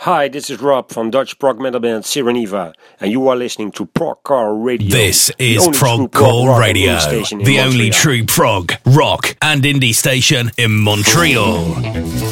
Hi, this is Rob from Dutch prog metal band Sireneva, and you are listening to Progcore Radio. This is Progcore Radio, the only true prog, rock, and indie station in Montreal.